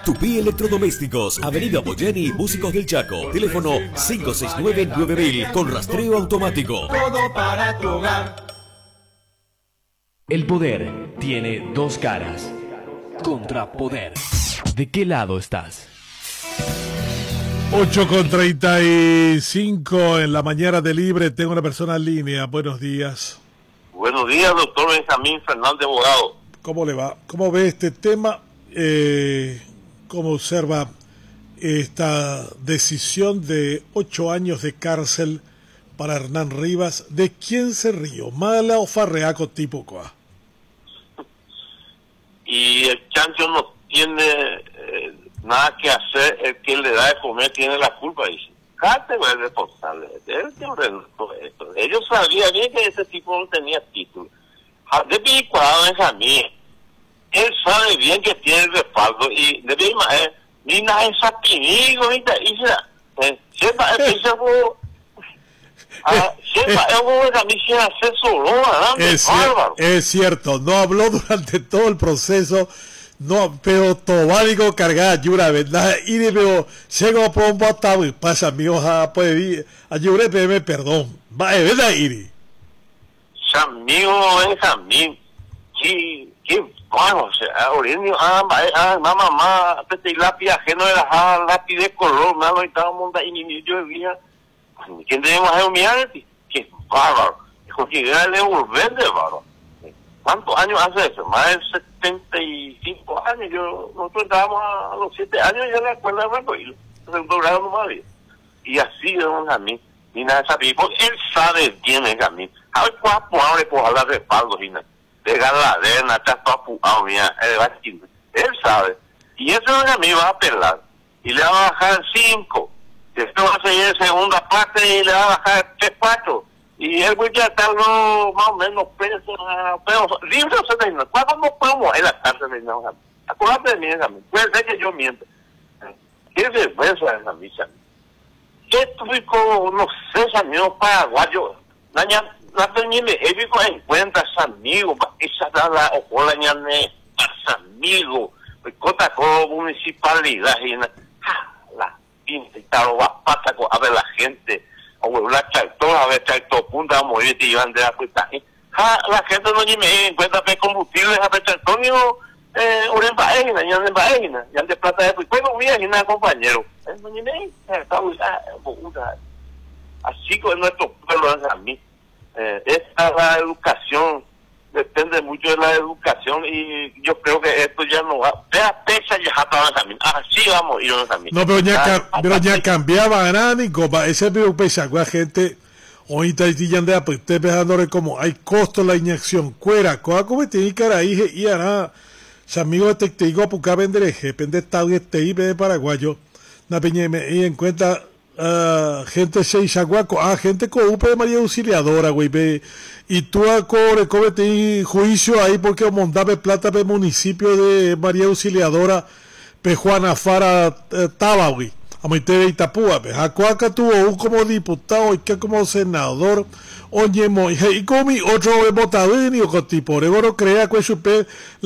Tupí Electrodomésticos, Avenida Boyeni, Músicos del Chaco. Teléfono 569-9000 con rastreo automático. Todo para tu hogar. El poder tiene dos caras. Contrapoder. ¿De qué lado estás? 8:35 en la mañana de Libre. Tengo una persona en línea. Buenos días. Buenos días, doctor Benjamín Fernández Bogado. ¿Cómo le va? ¿Cómo ve este tema? ¿Cómo observa esta decisión de 8 años de cárcel para Hernán Rivas? ¿De quién se rió? ¿Mala o farreaco tipo coa? Y el chancho no tiene nada que hacer, el que le da de comer tiene la culpa, dice. Cállate, güey, el responsable. Él que ordenó esto. Ellos sabían bien que ese tipo no tenía título. De picuado Benjamín. Él sabe bien que tiene el respaldo y de mi ni nada es sapinigo, ni nada, siempre es cierto, no habló durante todo el proceso, no, pero tobánico cargada Yura, ¿verdad? Y de veo, llego por un botado y pasa amigos a poder a Yura pedirme perdón, va, ¿verdad, Iri? Amigo Benjamín, qué bueno, o sea, mamá, este lápiz ajeno de la lápiz de color, mano, y estábamos y yo decía, ¿quién tenemos a mirar? Qué bárbaro, dijo que era el devolver de bárbaro. ¿Cuántos años hace eso? Más de 75 años, nosotros estábamos a los 7 años ya en la escuela de Rancoilo, segundo grado nomás había. Y así vemos a mí, y nada sabía, porque él sabe quién es a mí. A ver, ¿cuánto abre por hablar de respaldo, y nada? De galadena, está todo apurado, mira, él sabe. Y eso a mí va a apelar. Y le va a bajar 5. Después va a seguir en segunda parte y le va a bajar 3-4. Y él voy a estarlo más o menos preso, pero libre o 79. ¿Cuándo no podemos en la cárcel de Nau? Acuérdate de mí, Benjamín. Puede ser que yo mienta. Qué vergüenza, Benjamín. ¿Qué tuvo, no sé, amigos paraguayos? No tenía épico en cuenta, amigos, esa da la ojola ñane, amigos, cota como municipalidad, y la pinta y tal, pata a ver la gente, o la chartó, a ver chartó, punta a morir, y iban de la cuenta. La gente no me en cuenta de combustibles, a ver chartó, ni en página, ya en página, ya de plata de pues, no voy a ir compañero. No me así con nuestro pueblo es a mí. Esta la educación, depende mucho de la educación y yo creo que esto ya no va. Vea, pesa ya estaban también. Así vamos a ir también. No, pero ya cambiaba nada, ni copa. Ese veo pesa con la gente. Ahorita ya anda pues usted pegándole como hay costo la inyección. Cuera, coa como te cara ahí y ahora, si amigo te digo a pucar vender depende estado este y de paraguayo. Na peña y en cuenta gente seisaguaco, gente con UP de María Auxiliadora, güey, y tú a comete juicio ahí porque mondabe plata pe municipio de María Auxiliadora, pe Juana Fara Taba, güey, a Moite de Itapúa, pe Jacuaca tuvo un como diputado y que como senador, oye, y como otro votador y tipo, no crea que su